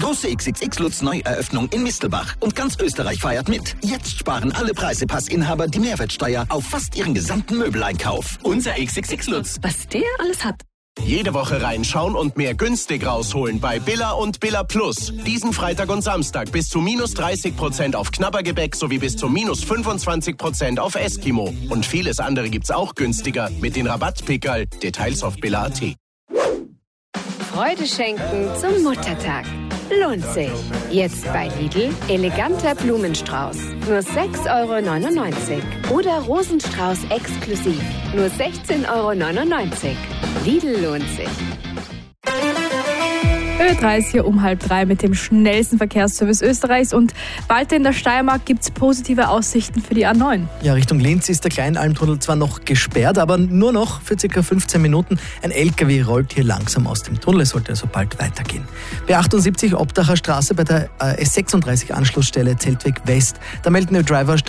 Große XXX Lutz Neueröffnung in Mistelbach. Und ganz Österreich feiert mit. Jetzt sparen alle Preisepassinhaber die Mehrwertsteuer auf fast ihren gesamten Möbeleinkauf. Unser XXX Lutz. Was der alles hat. Jede Woche reinschauen und mehr günstig rausholen bei Billa und Billa Plus. Diesen Freitag und Samstag bis zu minus 30% auf Knabbergebäck sowie bis zu minus 25% auf Eskimo. Und vieles andere gibt's auch günstiger mit den Rabattpickerl. Details auf billa.at. Freude schenken zum Muttertag. Lohnt sich. Jetzt bei Lidl eleganter Blumenstrauß. Nur 6,99 €. Oder Rosenstrauß exklusiv. Nur 16,99 €. Lidl lohnt sich. Ö3 ist hier um 2:30 mit dem schnellsten Verkehrsservice Österreichs und bald in der Steiermark gibt es positive Aussichten für die A9. Ja, Richtung Linz ist der Kleinalmtunnel zwar noch gesperrt, aber nur noch für ca. 15 Minuten. Ein LKW rollt hier langsam aus dem Tunnel, es sollte also bald weitergehen. B78 Obdacher Straße bei der S36 Anschlussstelle Zeltweg West. Da melden die Driver